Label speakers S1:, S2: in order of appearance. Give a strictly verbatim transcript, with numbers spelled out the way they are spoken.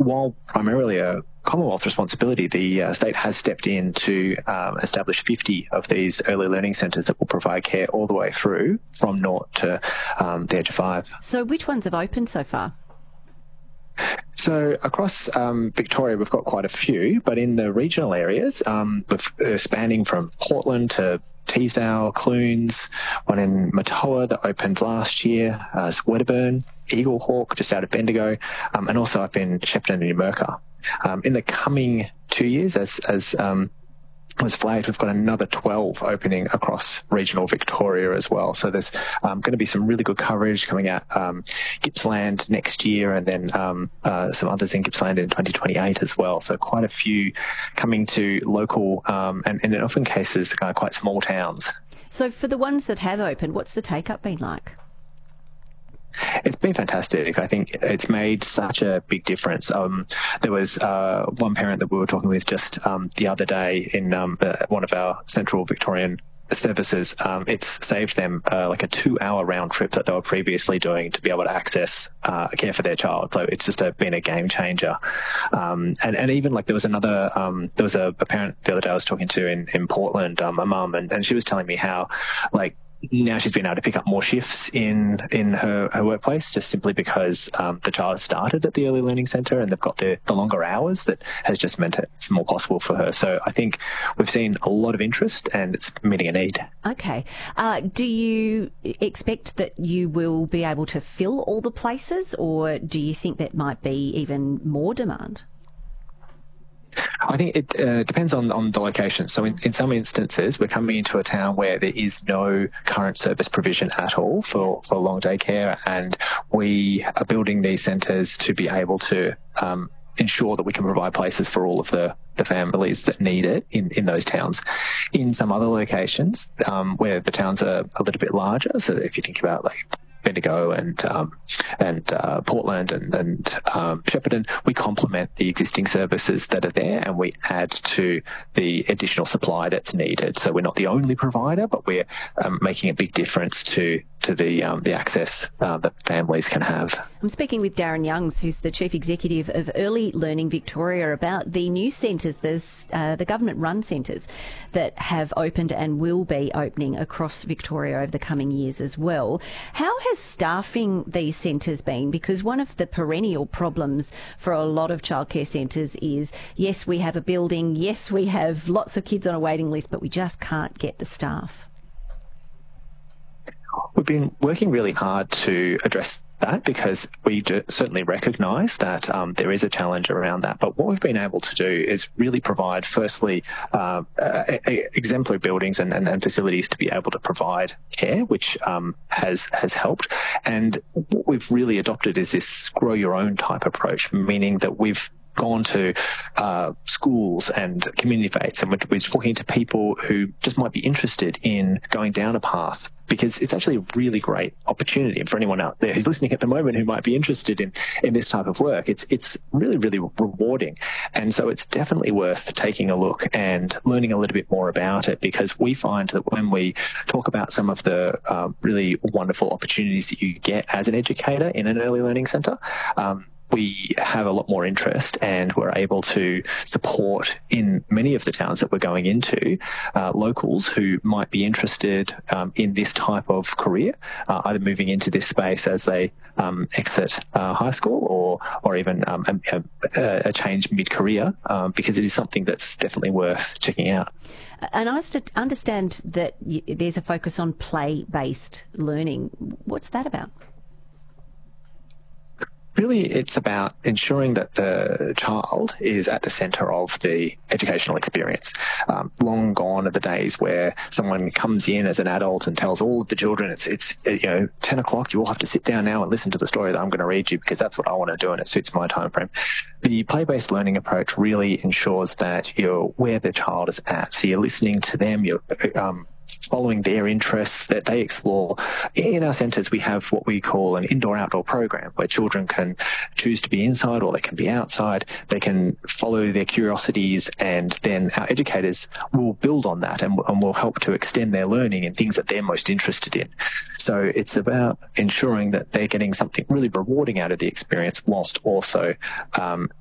S1: while primarily a Commonwealth responsibility, the uh, state has stepped in to um, establish fifty of these early learning centres that will provide care all the way through from naught to um, the age of five.
S2: So which ones have opened so far?
S1: So across um, Victoria, we've got quite a few, but in the regional areas, um, uh, spanning from Portland to Teesdale, Clunes, one in Matoa that opened last year, uh, Wedderburn, Eaglehawk, just out of Bendigo, um, and also up in Shepparton and Numurkah. Um, in the coming two years, as, as um, was flagged, we've got another twelve opening across regional Victoria as well. So there's um, going to be some really good coverage coming out um, Gippsland next year, and then um, uh, some others in Gippsland in twenty twenty-eight as well. So quite a few coming to local um, and, and in often cases uh, quite small towns.
S2: So for the ones that have opened, what's the take-up been like?
S1: It's been fantastic. I think it's made such a big difference. Um, there was uh, one parent that we were talking with just um, the other day in um, uh, one of our central Victorian services. Um, it's saved them uh, like a two-hour round trip that they were previously doing to be able to access uh, care for their child. So it's just a, been a game changer. Um, and, and even like there was another, um, there was a, a parent the other day I was talking to in, in Portland, um, a mum, and, and she was telling me how like now she's been able to pick up more shifts in in her, her workplace just simply because um, the child started at the early learning centre and they've got the, the longer hours that has just meant it's more possible for her. So I think we've seen a lot of interest and it's meeting a need.
S2: Okay. Uh, do you expect that you will be able to fill all the places, or do you think that might be even more demand?
S1: I think it uh, depends on, on the location. So in, in some instances, we're coming into a town where there is no current service provision at all for, for long day care, and we are building these centres to be able to um, ensure that we can provide places for all of the, the families that need it in, in those towns. In some other locations um, where the towns are a little bit larger, so if you think about like Bendigo and um, and uh, Portland and, and um, Shepparton, we complement the existing services that are there and we add to the additional supply that's needed. So we're not the only provider, but we're um, making a big difference to to the um, the access uh, that families can have.
S2: I'm speaking with Darren Youngs, who's the Chief Executive of Early Learning Victoria, about the new centres, there's uh, the government-run centres that have opened and will be opening across Victoria over the coming years as well. How has staffing these centres been? Because one of the perennial problems for a lot of childcare centres is, yes, we have a building, yes, we have lots of kids on a waiting list, but we just can't get the staff.
S1: We've been working really hard to address that because we do certainly recognise that um, there is a challenge around that. But what we've been able to do is really provide, firstly, uh, uh, exemplary buildings and, and, and facilities to be able to provide care, which um, has has helped. And what we've really adopted is this grow your own type approach, meaning that we've gone to uh, schools and community faiths and we're, we're talking to people who just might be interested in going down a path, because it's actually a really great opportunity. And for anyone out there who's listening at the moment who might be interested in, in this type of work, it's it's really, really rewarding. And so it's definitely worth taking a look and learning a little bit more about it, because we find that when we talk about some of the uh, really wonderful opportunities that you get as an educator in an early learning centre, um, we have a lot more interest and we're able to support in many of the towns that we're going into uh, locals who might be interested um, in this type of career, uh, either moving into this space as they um, exit uh, high school or or even um, a, a, a change mid-career, um, because it is something that's definitely worth checking out.
S2: And I understand that there's a focus on play-based learning. What's that about?
S1: Really, it's about ensuring that the child is at the centre of the educational experience. Um, long gone are the days where someone comes in as an adult and tells all of the children, it's, it's you know, ten o'clock, you all have to sit down now and listen to the story that I'm going to read you because that's what I want to do and it suits my time frame. The play-based learning approach really ensures that you're where the child is at. So you're listening to them, you're um, following their interests that they explore. In our centres, we have what we call an indoor-outdoor program where children can choose to be inside or they can be outside. They can follow their curiosities, and then our educators will build on that and, and will help to extend their learning in things that they're most interested in. So it's about ensuring that they're getting something really rewarding out of the experience whilst also um,